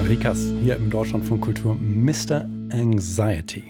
Rikas hier im Deutschlandfunk Kultur Mr. Anxiety.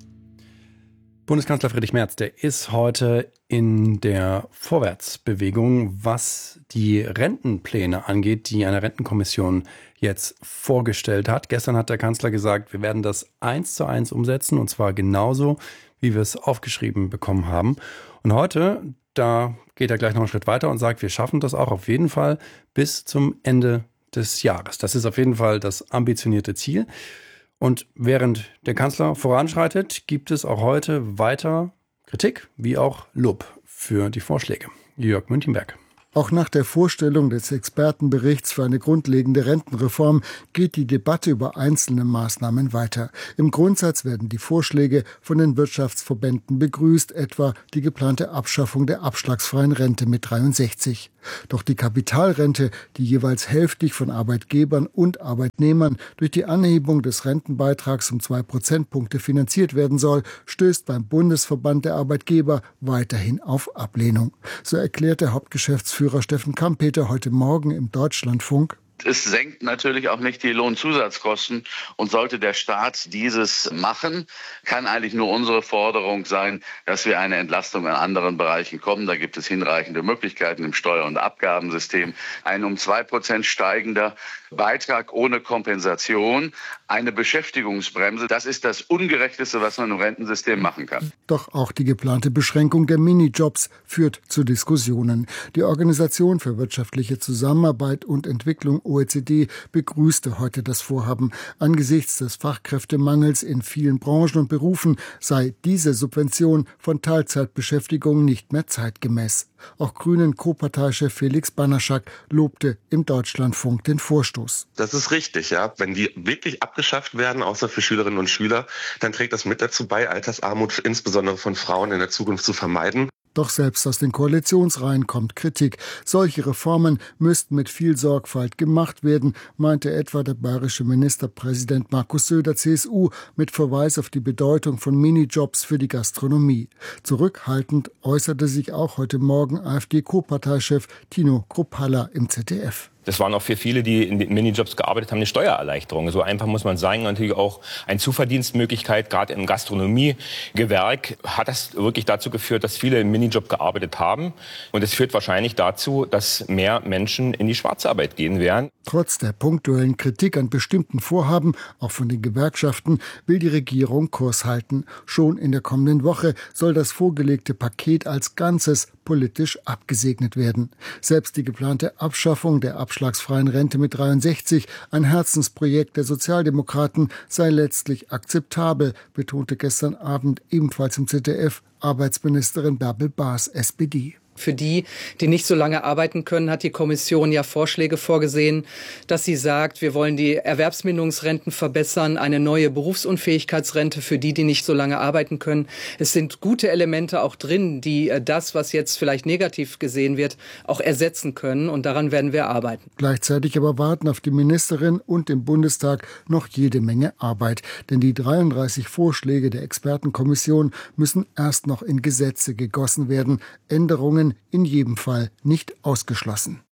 Bundeskanzler Friedrich Merz, der ist heute in der Vorwärtsbewegung, was die Rentenpläne angeht, die eine Rentenkommission jetzt vorgestellt hat. Gestern hat der Kanzler gesagt, wir werden das 1:1 umsetzen, und zwar genauso, wie wir es aufgeschrieben bekommen haben. Und heute, da geht er gleich noch einen Schritt weiter und sagt, wir schaffen das auch auf jeden Fall bis zum Ende des Jahres. Das ist auf jeden Fall das ambitionierte Ziel. Und während der Kanzler voranschreitet, gibt es auch heute weiter Kritik wie auch Lob für die Vorschläge. Jörg Münchenberg. Auch nach der Vorstellung des Expertenberichts für eine grundlegende Rentenreform geht die Debatte über einzelne Maßnahmen weiter. Im Grundsatz werden die Vorschläge von den Wirtschaftsverbänden begrüßt, etwa die geplante Abschaffung der abschlagsfreien Rente mit 63. Doch die Kapitalrente, die jeweils hälftig von Arbeitgebern und Arbeitnehmern durch die Anhebung des Rentenbeitrags um 2 Prozentpunkte finanziert werden soll, stößt beim Bundesverband der Arbeitgeber weiterhin auf Ablehnung. So erklärte Hauptgeschäftsführer Steffen Kampeter heute Morgen im Deutschlandfunk: Es senkt natürlich auch nicht die Lohnzusatzkosten, und sollte der Staat dieses machen, kann eigentlich nur unsere Forderung sein, dass wir eine Entlastung an anderen Bereichen kommen. Da gibt es hinreichende Möglichkeiten im Steuer- und Abgabensystem. Ein um 2% steigender Beitrag ohne Kompensation, eine Beschäftigungsbremse, das ist das Ungerechteste, was man im Rentensystem machen kann. Doch auch die geplante Beschränkung der Minijobs führt zu Diskussionen. Die Organisation für wirtschaftliche Zusammenarbeit und Entwicklung OECD begrüßte heute das Vorhaben. Angesichts des Fachkräftemangels in vielen Branchen und Berufen sei diese Subvention von Teilzeitbeschäftigung nicht mehr zeitgemäß. Auch Grünen Co-Parteichef Felix Banaschak lobte im Deutschlandfunk den Vorstoß. Das ist richtig, ja. Wenn die wirklich abgeschafft werden, außer für Schülerinnen und Schüler, dann trägt das mit dazu bei, Altersarmut insbesondere von Frauen in der Zukunft zu vermeiden. Doch selbst aus den Koalitionsreihen kommt Kritik. Solche Reformen müssten mit viel Sorgfalt gemacht werden, meinte etwa der bayerische Ministerpräsident Markus Söder, CSU, mit Verweis auf die Bedeutung von Minijobs für die Gastronomie. Zurückhaltend äußerte sich auch heute Morgen AfD-Co-Parteichef Tino Kruppalla im ZDF. Das waren auch für viele, die in den Minijobs gearbeitet haben, eine Steuererleichterung. So einfach muss man sagen. Natürlich auch eine Zuverdienstmöglichkeit, gerade im Gastronomiegewerk hat das wirklich dazu geführt, dass viele im Minijob gearbeitet haben. Und es führt wahrscheinlich dazu, dass mehr Menschen in die Schwarzarbeit gehen werden. Trotz der punktuellen Kritik an bestimmten Vorhaben, auch von den Gewerkschaften, will die Regierung Kurs halten. Schon in der kommenden Woche soll das vorgelegte Paket als Ganzes politisch abgesegnet werden. Selbst die geplante Abschaffung der abschlagsfreien Rente mit 63, ein Herzensprojekt der Sozialdemokraten, sei letztlich akzeptabel, betonte gestern Abend ebenfalls im ZDF Arbeitsministerin Bärbel Baas, SPD. Für die, die nicht so lange arbeiten können, hat die Kommission ja Vorschläge vorgesehen, dass sie sagt, wir wollen die Erwerbsminderungsrenten verbessern, eine neue Berufsunfähigkeitsrente für die, die nicht so lange arbeiten können. Es sind gute Elemente auch drin, die das, was jetzt vielleicht negativ gesehen wird, auch ersetzen können. Und daran werden wir arbeiten. Gleichzeitig aber warten auf die Ministerin und im Bundestag noch jede Menge Arbeit. Denn die 33 Vorschläge der Expertenkommission müssen erst noch in Gesetze gegossen werden. Änderungen in jedem Fall nicht ausgeschlossen.